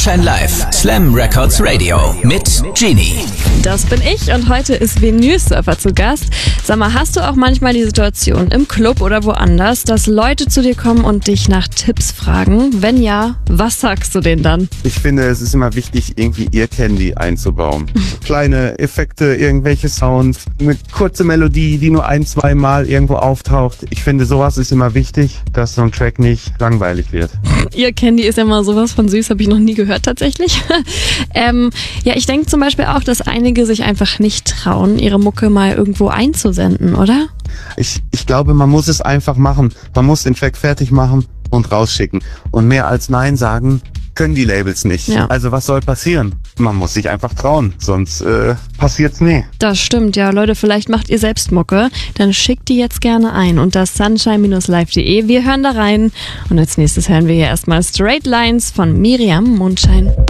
Sunshine Live, Slam Records Radio mit Genie. Das bin ich und heute ist Vinylsurfer zu Gast. Sag mal, hast du auch manchmal die Situation im Club oder woanders, dass Leute zu dir kommen und dich nach Tipps fragen? Wenn ja, was sagst du denen dann? Ich finde, es ist immer wichtig, irgendwie Ear-Candy einzubauen. Kleine Effekte, irgendwelche Sounds, eine kurze Melodie, die nur ein-, zweimal irgendwo auftaucht. Ich finde, sowas ist immer wichtig, dass so ein Track nicht langweilig wird. Ihr Candy ist ja mal sowas von süß, habe ich noch nie gehört tatsächlich. Ja, ich denke zum Beispiel auch, dass einige sich einfach nicht trauen, ihre Mucke mal irgendwo einzusenden, oder? Ich glaube, man muss es einfach machen. Man muss den Track fertig machen und rausschicken. Und mehr als Nein sagen können die Labels nicht. Ja. Also was soll passieren? Man muss sich einfach trauen, sonst passiert's nie. Das stimmt, ja. Leute, vielleicht macht ihr selbst Mucke. Dann schickt die jetzt gerne ein unter sunshine-live.de. Wir hören da rein. Und als nächstes hören wir hier erstmal Straight Lines von Miriam Mondschein.